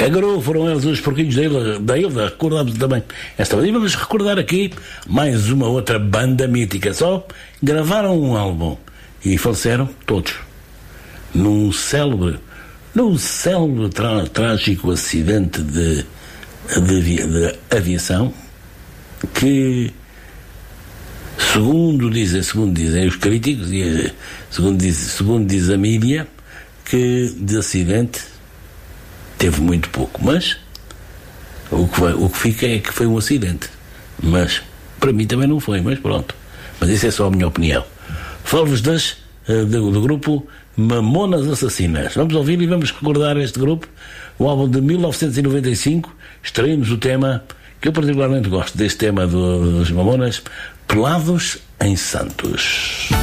Kangaroo foram eles os porquinhos da Ilha, recordamos também esta vez. E vamos recordar aqui mais uma outra banda mítica. Só gravaram um álbum e faleceram todos num célebre trágico acidente de aviação que, segundo dizem os críticos e segundo diz a mídia, que de acidente teve muito pouco, mas o que fica é que foi um acidente, mas para mim também não foi, mas pronto, mas isso é só a minha opinião. Falo-vos do grupo Mamonas Assassinas. Vamos ouvir e vamos recordar este grupo. O álbum de 1995, extraímos o tema que eu particularmente gosto deste tema dos Mamonas, Pelados em Santos.